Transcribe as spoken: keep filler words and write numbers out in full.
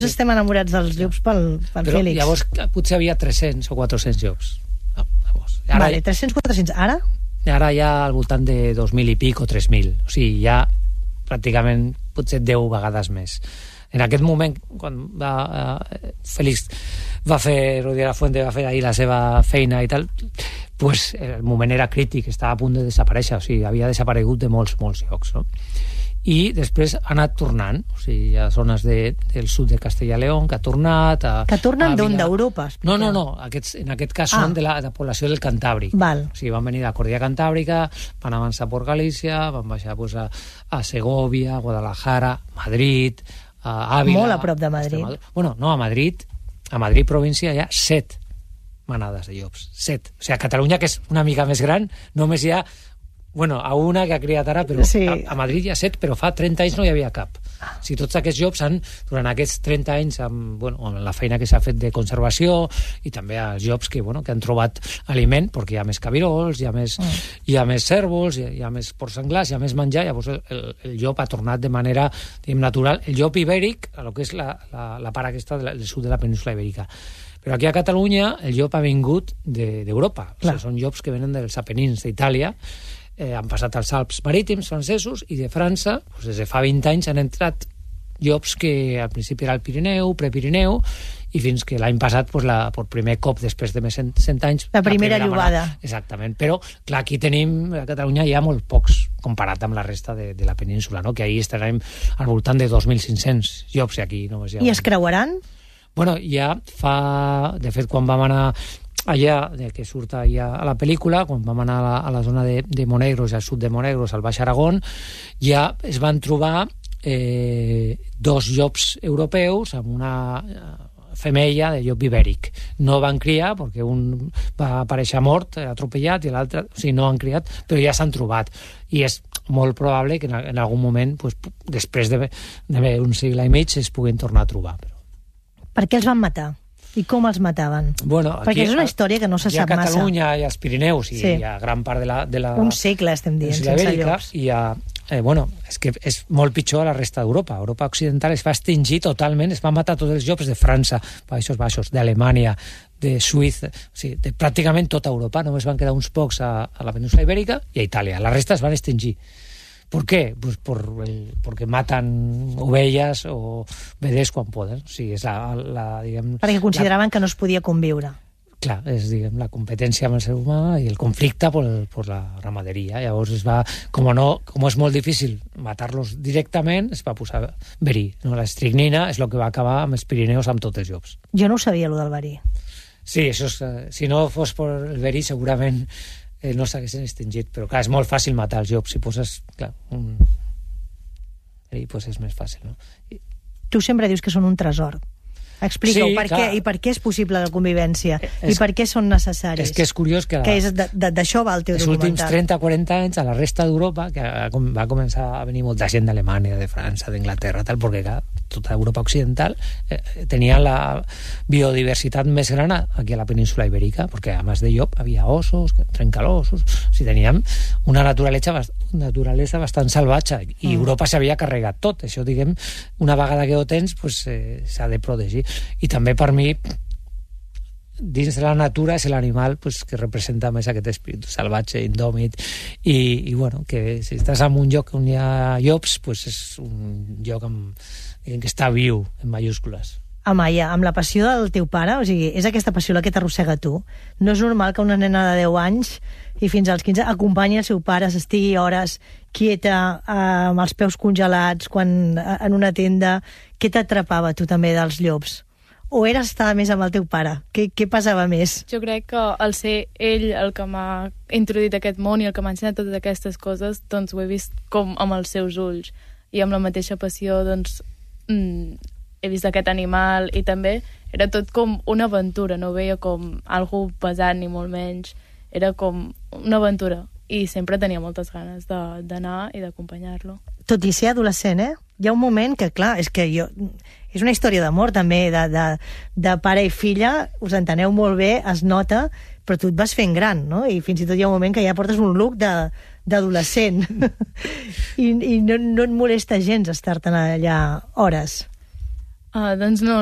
estem enamorats dels llops pel, pel Però Fèlix. llavors potser havia tres-cents o quatre-cents llops. No, llavors, ara, Vale, tres-cents, quatre-cents. Ara? ara ja al voltant de dos mil i pic o tres mil. O sigui, ja pràcticament potser deu vegades més. En aquest moment, quan va, eh, Fèlix va fer, Rodi de la Fuente va fer ahir la seva feina i tal, pues, el moment era crític, estava a punt de desaparèixer, o sigui, havia desaparegut de molts, molts llocs, no? I després ha anat tornant, o sigui, hi ha zones de, del sud de Castella i León que ha tornat... A, que tornen d'on? Vila... D'Europa? No, no, no, aquests, en aquest cas ah. són de la, de la població del Cantàbric. Val. O sigui, van venir de la Cordillera Cantàbrica, van avançar per Galícia, van baixar pues, a, a Segovia, Guadalajara, Madrid, a Ávila... Molt a prop de Madrid. Bueno, no, a Madrid, a Madrid província hi ha set manades de llops, set. O sigui, a Catalunya, que és una mica més gran, només hi ha... Bueno, a una que ha criat ara, però sí. a, a Madrid hi ha set, però fa trenta anys no hi havia cap. O sigui, tots aquests llops han, durant aquests trenta anys, amb, bueno, amb la feina que s'ha fet de conservació, i també els llops que, bueno, que han trobat aliment, perquè hi ha més cabirols, hi ha més, mm. hi ha més cérvols, hi ha, hi ha més porcs senglars, hi ha més menjar, llavors el, el, el llop ha tornat de manera, diguem, natural. El llop ibèric, el que és la, la, la part aquesta del de sud de la península ibèrica. Però aquí a Catalunya el llop ha vingut d'Europa. De, o sigui, són llops que venen dels Apenins d'Itàlia. Eh, han passat als Alps marítims francesos i de França, doncs des de fa vint anys han entrat llops que al principi era el Pirineu, Prepirineu, i fins que l'any passat, doncs, la, per primer cop després de més de cent anys... La primera, la primera llobada. Manada. Exactament, però clar, aquí tenim, a Catalunya hi ha molt pocs comparat amb la resta de, de la península, no? Que ahir estarem al voltant de dos mil cinc-cents llops i aquí només hi ha... I es creuaran? Bueno, ja fa... De fet, quan vam anar allà, que surt allà a la pel·lícula, quan vam anar a la, a la zona de, de Monegros, al sud de Monegros, al Baix Aragón, ja es van trobar eh, dos llops europeus amb una femella de llop ibèric. No van criar, perquè un va aparèixer mort, atropellat, i l'altre, o sigui, no han criat, però ja s'han trobat. I és molt probable que en, en algun moment, pues, després d'un segle i mig, es puguin tornar a trobar. Però... Per què els van matar? I com els mataven? Bueno, aquí, perquè és una història que no se sap massa. A Catalunya i als Pirineus i sí. Hi ha gran part de la... De la un segle estem dient, sense llops. I ha, eh, bueno, és que és molt pitjor a la resta d'Europa. Europa occidental es va extingir totalment, es van matar tots els llops de França, Països Baixos, d'Alemanya, de Suïssa, o sigui, de pràcticament tota Europa. Només van quedar uns pocs a, a la península ibèrica i a Itàlia. La resta es van extingir. ¿Por qué? Pues por el, porque matan ovelles o veders quan poden. O sigui, és la, la, diguem, perquè consideraven la... que no es podia conviure. Clar, és, diguem, la competència amb el ser humà i el conflicte per, per la ramaderia. Llavors es va, com no, com és molt difícil matar-los directament, es va posar verí. No? La estricnina és el que va acabar amb els Pirineus amb tots els llops. Jo no ho sabia, allò del verí. Sí, això és, si no fos per el verí, segurament Eh, no s'haguessin extingit, però clar, és molt fàcil matar els llops. Si poses, clar, un... I pues és més fàcil, no? I... Tu sempre dius que són un tresor. Explica-ho, sí, per què, i per què és possible la convivència, és, i per què són necessaris. És que és curiós que... La... Que és d'això va el teu documental. Els últims trenta o quaranta anys, a la resta d'Europa, que va començar a venir molta gent d'Alemanya, de França, d'Inglaterra, tal, perquè clar, tota Europa occidental eh, tenia la biodiversitat més gran aquí a la península ibèrica, perquè a més de llop havia ossos, trencalosos, o sigui, teníem una naturalesa, naturalesa bastant salvatge, i mm. Europa s'havia carregat tot. Això, diguem, una vegada que ho tens, pues, eh, s'ha de protegir. I també per mi, dins de la natura, és l'animal, pues, que representa més aquest espírit salvatge, indòmit, i, i bueno, que si estàs en un lloc on hi ha llops, pues és un lloc amb, que està viu, en majúscules. Amaya, amb la passió del teu pare, o sigui, és aquesta passió la que t'arrossega tu. No és normal que una nena de deu anys i fins als quinze acompanyi el seu pare, s'estigui hores quieta, eh, amb els peus congelats, quan en una tenda. Què t'atrapava tu també dels llops? O eres estar més amb el teu pare? Què, què passava més? Jo crec que al ser ell el que m'ha introduït aquest món i el que m'ha ensenyat totes aquestes coses, doncs ho he vist com amb els seus ulls. I amb la mateixa passió, doncs, mm, he vist aquest animal, i també era tot com una aventura, no ho veia com algo pesant ni molt menys, era com una aventura, i sempre tenia moltes ganes d'anar i d'acompanyar-lo. Tot i ser adolescent, eh? Hi ha un moment que, clar, és que jo... És una història d'amor, també, de, de, de pare i filla, us enteneu molt bé, es nota, però tu et vas fent gran, no? I fins i tot hi ha un moment que ja portes un look de d'adolescent. I, i no, no et molesta gens estar-te'n allà hores. Uh, doncs no,